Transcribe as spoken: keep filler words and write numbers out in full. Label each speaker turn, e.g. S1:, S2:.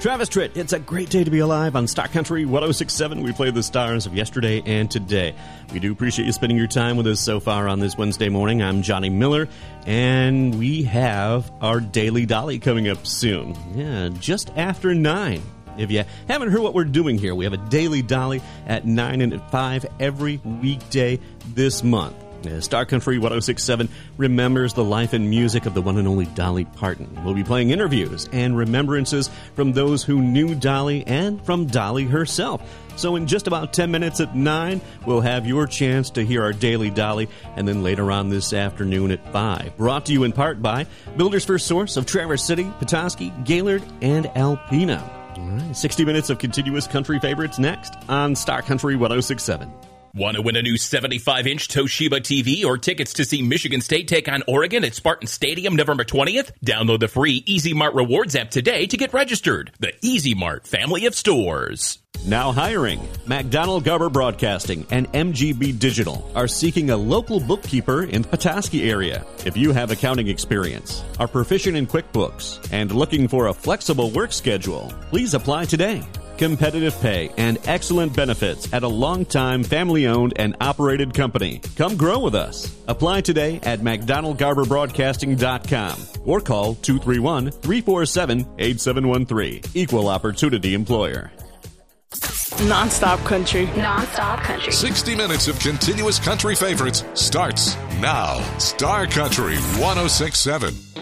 S1: Travis Tritt, it's a great day to be alive on Star Country one oh six point seven. We play the stars of yesterday and today. We do appreciate you spending your time with us so far on this Wednesday morning. I'm Johnny Miller, and we have our Daily Dolly coming up soon. Yeah, just after nine. If you haven't heard what we're doing here, we have a Daily Dolly at nine and at five every weekday this month. Star Country one oh six point seven remembers the life and music of the one and only Dolly Parton. We'll be playing interviews and remembrances from those who knew Dolly and from Dolly herself. So in just about ten minutes at nine, we'll have your chance to hear our Daily Dolly, and then later on this afternoon at five. Brought to you in part by Builders First Source of Traverse City, Petoskey, Gaylord, and Alpena. All right, sixty minutes of continuous country favorites next on Star Country one oh six point seven.
S2: Want to win a new seventy-five inch Toshiba T V or tickets to see Michigan State take on Oregon at Spartan Stadium November twentieth? Download the free Easy Mart Rewards app today to get registered. The Easy Mart family of stores.
S1: Now hiring. McDonald Garber Broadcasting and M G B Digital are seeking a local bookkeeper in the Petoskey area. If you have accounting experience, are proficient in QuickBooks, and looking for a flexible work schedule, please apply today. Competitive pay and excellent benefits at a long-time family-owned and operated company. Come grow with us. Apply today at mcdonald garber broadcasting dot com or call two three one, three four seven, eight seven one three. Equal Opportunity Employer.
S3: Non-stop country.
S4: Non-stop country.
S5: sixty minutes of continuous country favorites starts now. Star Country one oh six point seven.